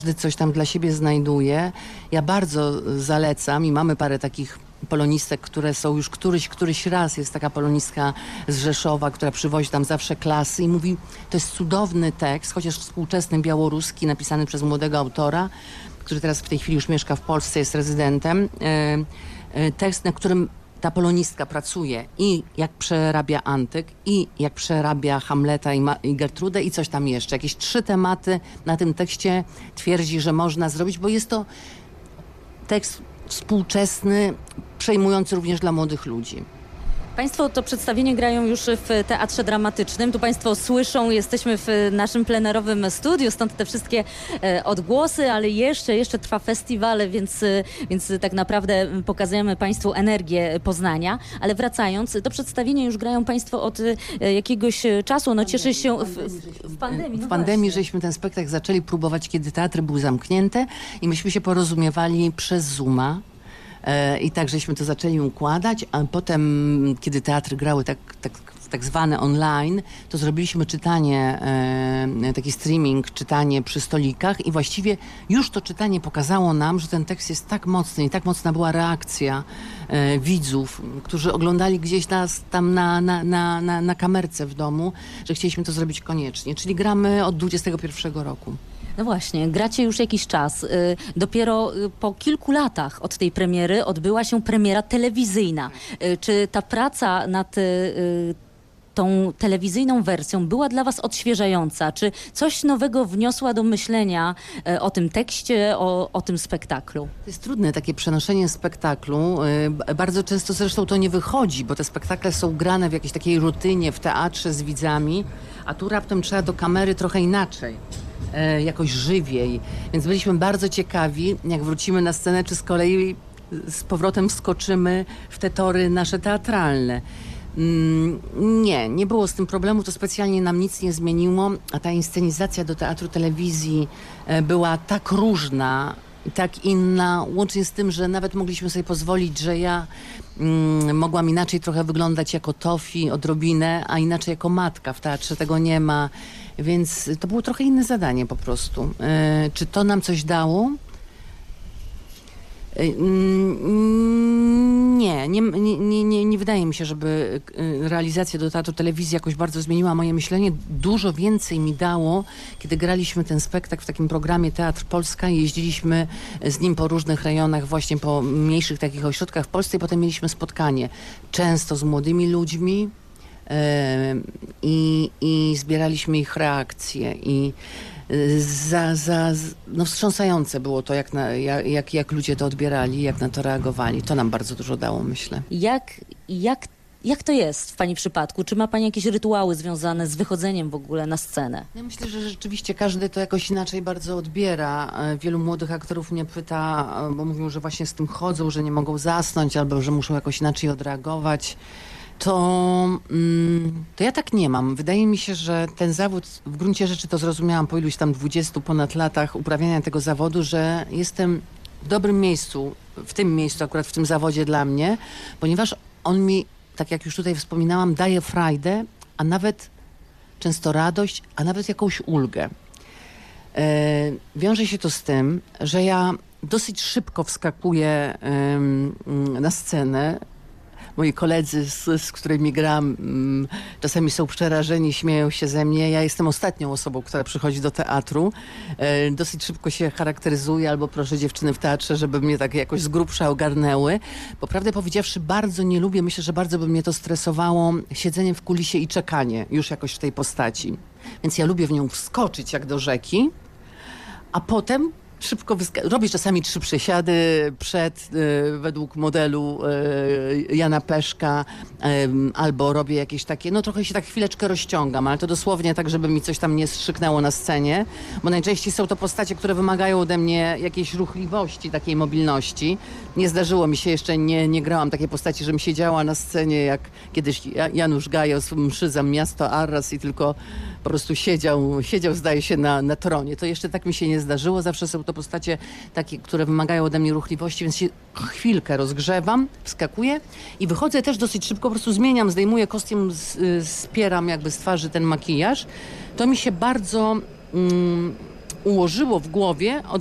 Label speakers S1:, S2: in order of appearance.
S1: Każdy coś tam dla siebie znajduje. Ja bardzo zalecam i mamy parę takich polonistek, które są już któryś raz. Jest taka polonistka z Rzeszowa, która przywozi tam zawsze klasy i mówi, to jest cudowny tekst, chociaż współczesny, białoruski, napisany przez młodego autora, który teraz w tej chwili już mieszka w Polsce, jest rezydentem. Tekst, na którym ta polonistka pracuje i jak przerabia Antyk, i jak przerabia Hamleta i Gertrudę i coś tam jeszcze. Jakieś 3 tematy na tym tekście twierdzi, że można zrobić, bo jest to tekst współczesny, przejmujący również dla młodych ludzi.
S2: Państwo to przedstawienie grają już w Teatrze Dramatycznym. Tu Państwo słyszą, jesteśmy w naszym plenerowym studiu, stąd te wszystkie odgłosy, ale jeszcze trwa festiwal, więc tak naprawdę pokazujemy Państwu energię Poznania. Ale wracając, to przedstawienie już grają Państwo od jakiegoś czasu. No cieszę się w pandemii.
S1: W pandemii żeśmy ten spektakl zaczęli próbować, kiedy teatry były zamknięte i myśmy się porozumiewali przez Zooma. I tak żeśmy to zaczęli układać, a potem, kiedy teatry grały tak zwane online, to zrobiliśmy czytanie, taki streaming, czytanie przy stolikach i właściwie już to czytanie pokazało nam, że ten tekst jest tak mocny i tak mocna była reakcja widzów, którzy oglądali gdzieś nas tam na kamerce w domu, że chcieliśmy to zrobić koniecznie. Czyli gramy od 21 roku.
S2: No właśnie, gracie już jakiś czas. Dopiero po kilku latach od tej premiery odbyła się premiera telewizyjna. Czy ta praca nad tą telewizyjną wersją była dla was odświeżająca? Czy coś nowego wniosła do myślenia o tym tekście, o tym spektaklu?
S1: To jest trudne takie przenoszenie spektaklu. Bardzo często zresztą to nie wychodzi, bo te spektakle są grane w jakiejś takiej rutynie, w teatrze z widzami, a tu raptem trzeba do kamery trochę inaczej. Jakoś żywiej. Więc byliśmy bardzo ciekawi, jak wrócimy na scenę, czy z kolei z powrotem wskoczymy w te tory nasze teatralne. Nie było z tym problemu, to specjalnie nam nic nie zmieniło, a ta inscenizacja do teatru, telewizji była tak różna i tak inna, łącznie z tym, że nawet mogliśmy sobie pozwolić, że ja mogłam inaczej trochę wyglądać jako Tofi, odrobinę, a inaczej jako matka. W teatrze tego nie ma, więc to było trochę inne zadanie po prostu. Czy to nam coś dało? Nie wydaje mi się, żeby realizacja do teatru, telewizji jakoś bardzo zmieniła moje myślenie. Dużo więcej mi dało, kiedy graliśmy ten spektakl w takim programie Teatr Polska i jeździliśmy z nim po różnych rejonach, właśnie po mniejszych takich ośrodkach w Polsce i potem mieliśmy spotkanie często z młodymi ludźmi i zbieraliśmy ich reakcje i no wstrząsające było to, jak ludzie to odbierali, jak na to reagowali. To nam bardzo dużo dało, myślę.
S2: Jak to jest w pani przypadku? Czy ma pani jakieś rytuały związane z wychodzeniem w ogóle na scenę?
S1: Ja myślę, że rzeczywiście każdy to jakoś inaczej bardzo odbiera. Wielu młodych aktorów mnie pyta, bo mówią, że właśnie z tym chodzą, że nie mogą zasnąć albo że muszą jakoś inaczej odreagować. To ja tak nie mam. Wydaje mi się, że ten zawód, w gruncie rzeczy to zrozumiałam po iluś tam 20 ponad latach uprawiania tego zawodu, że jestem w dobrym miejscu, w tym miejscu akurat w tym zawodzie dla mnie, ponieważ on mi, tak jak już tutaj wspominałam, daje frajdę, a nawet często radość, a nawet jakąś ulgę. Wiąże się to z tym, że ja dosyć szybko wskakuję na scenę. Moi koledzy, z którymi gram, czasami są przerażeni, śmieją się ze mnie. Ja jestem ostatnią osobą, która przychodzi do teatru. Dosyć szybko się charakteryzuję albo proszę dziewczyny w teatrze, żeby mnie tak jakoś z grubsza ogarnęły. Bo prawdę powiedziawszy, bardzo nie lubię, myślę, że bardzo by mnie to stresowało, siedzenie w kulisie i czekanie już jakoś w tej postaci. Więc ja lubię w nią wskoczyć jak do rzeki, a potem szybko robię czasami 3 przysiady według modelu Jana Peszka, albo robię jakieś takie, no trochę się tak chwileczkę rozciągam, ale to dosłownie tak, żeby mi coś tam nie strzyknęło na scenie, bo najczęściej są to postacie, które wymagają ode mnie jakiejś ruchliwości, takiej mobilności. Nie zdarzyło mi się jeszcze, nie grałam takiej postaci, żebym siedziała na scenie, jak kiedyś Janusz Gajos, mszy za miasto Arras i tylko po prostu siedział zdaje się na tronie. To jeszcze tak mi się nie zdarzyło, zawsze są to postacie takie, które wymagają ode mnie ruchliwości, więc się chwilkę rozgrzewam, wskakuję i wychodzę też dosyć szybko, po prostu zmieniam, zdejmuję kostium, spieram jakby z twarzy ten makijaż. To mi się bardzo ułożyło w głowie